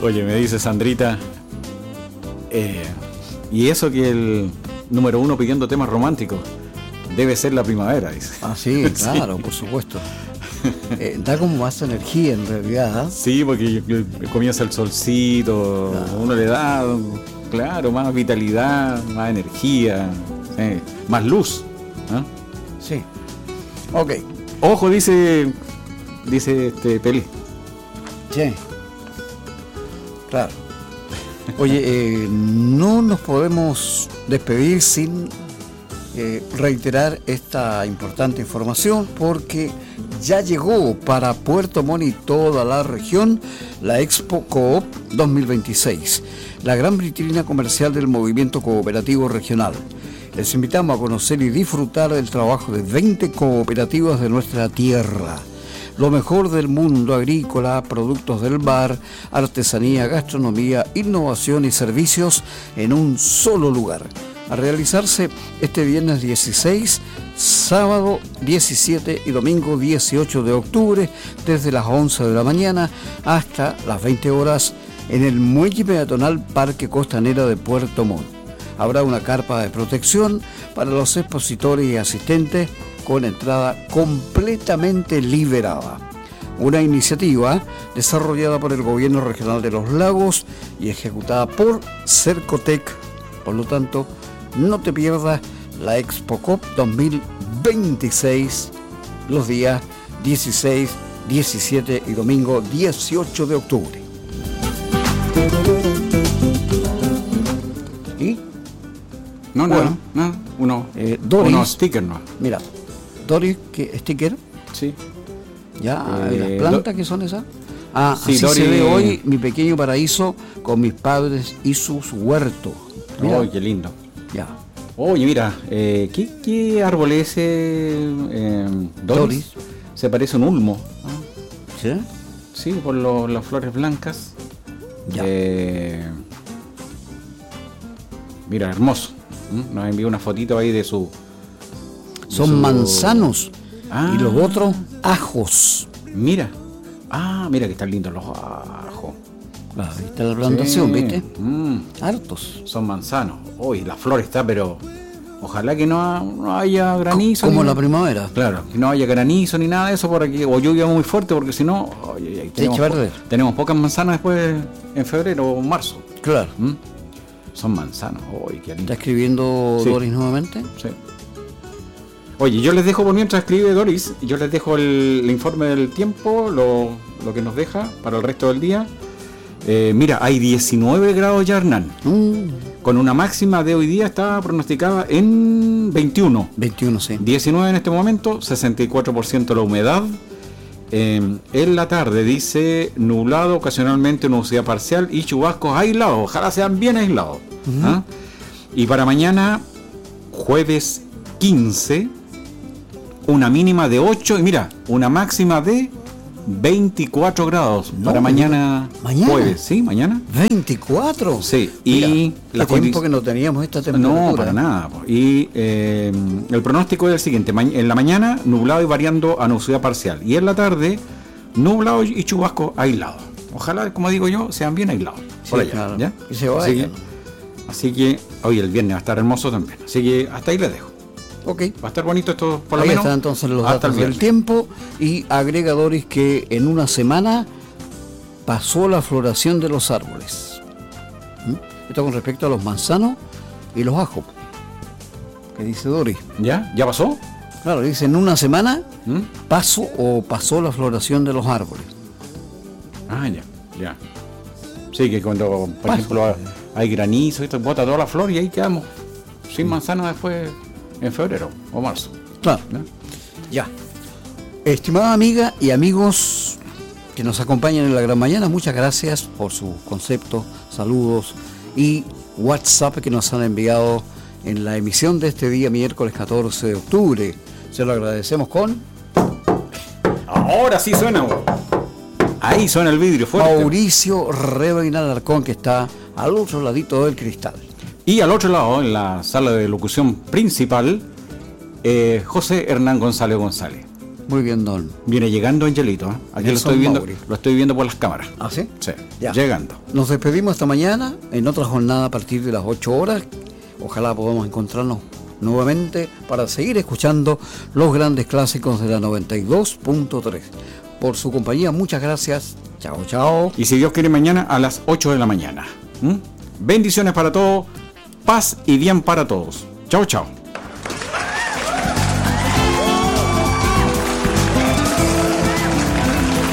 Oye, me dice Sandrita, y eso que el número 1 pidiendo temas románticos, debe ser la primavera, dice. Ah, sí, claro, sí. Por supuesto. Da como más energía en realidad. Sí, porque comienza el solcito, claro. Uno le da, claro, más vitalidad, más energía, más luz. Sí. Ok. Ojo, dice Pelé. Sí. Claro. Oye, no nos podemos despedir sin reiterar esta importante información, porque ya llegó para Puerto Montt y toda la región la Expo Coop 2026, la gran vitrina comercial del movimiento cooperativo regional. Les invitamos a conocer y disfrutar del trabajo de 20 cooperativas de nuestra tierra. Lo mejor del mundo agrícola, productos del mar, artesanía, gastronomía, innovación y servicios en un solo lugar. A realizarse este viernes 16, sábado 17 y domingo 18 de octubre, desde las 11 de la mañana hasta las 20 horas en el muelle peatonal Parque Costanera de Puerto Montt. Habrá una carpa de protección para los expositores y asistentes con entrada completamente liberada. Una iniciativa desarrollada por el Gobierno Regional de los Lagos y ejecutada por Cercotec. Por lo tanto, no te pierdas la Expo Coop 2026 los días 16, 17 y domingo 18 de octubre. ¿Y? No, bueno, uno sticker, no. Mira, Doris, ¿qué sticker? Sí. Ya, ¿las plantas qué son esas? Ah, sí, así Doris, se ve hoy mi pequeño paraíso con mis padres y sus huertos. ¡Ay, qué lindo! Ya. Oye, mira, ¿qué árbol es ese, Doris? Se parece a un ulmo. ¿Sí? Sí, por las flores blancas. Ya. Mira, hermoso. Nos envió una fotito ahí de su... Son manzanos. Y los otros, ajos. Mira. Mira que están lindos los ajos. ¿Viste la plantación, viste? Hartos. Son manzanos. Uy, la flor está, pero ojalá que no haya granizo. Como la primavera. Claro, que no haya granizo ni nada de eso por aquí, o lluvia muy fuerte, porque si no, tenemos pocas manzanas después en febrero o marzo. Claro. Son manzanos. Uy, qué lindo. ¿Está escribiendo Doris nuevamente? Sí. Oye, yo les dejo, por mientras escribe Doris, yo les dejo el informe del tiempo, lo que nos deja para el resto del día. Mira, hay 19 grados ya, Hernán. Con una máxima de hoy día está pronosticada en 21. 21, sí. 19 en este momento, 64% la humedad. En la tarde dice nublado, ocasionalmente nubosidad parcial y chubascos aislados. Ojalá sean bien aislados. Y para mañana, jueves 15, una mínima de 8 y mira, una máxima de 24 grados para mañana jueves, ¿sí? Mañana. 24. Sí, mira, y la tiempo que no teníamos esta temperatura. No, para nada. Y el pronóstico es el siguiente: en la mañana nublado y variando a nubosidad parcial, y en la tarde nublado y chubasco aislado. Ojalá, como digo yo, sean bien aislados. Sí, por allá, claro. ¿ya? Y se vaya. Así que hoy el viernes va a estar hermoso también. Así que hasta ahí les dejo. Ok. Va a estar bonito esto, por lo ahí menos. Están entonces los datos del tiempo. Y agrega Doris que en una semana pasó la floración de los árboles. Esto con respecto a los manzanos y los ajos. ¿Qué dice Doris? ¿Ya? ¿Ya pasó? Claro, dice en una semana pasó la floración de los árboles. Ya. Sí, que cuando, por ejemplo, hay granizo, esto bota toda la flor y ahí quedamos sin manzana después en febrero o marzo. Claro. Ya. Estimada amiga y amigos que nos acompañan en la gran mañana, muchas gracias por sus conceptos, saludos y WhatsApp que nos han enviado en la emisión de este día miércoles 14 de octubre. Se lo agradecemos con... Ahora sí suena. Ahí suena el vidrio fuerte. Mauricio Reina Alarcón, que está al otro ladito del cristal. Y al otro lado, en la sala de locución principal, José Hernán González. Muy bien, don. Viene llegando Angelito, ¿eh? Aquí Nelson lo Mauri. estoy viendo por las cámaras. ¿Ah, sí? Sí, Ya. llegando. Nos despedimos esta mañana en otra jornada a partir de las 8 horas. Ojalá podamos encontrarnos nuevamente para seguir escuchando los grandes clásicos de la 92.3. Por su compañía, muchas gracias. Chao, chao. Y si Dios quiere, mañana a las 8 de la mañana. Bendiciones para todos, paz y bien para todos. Chao, chao.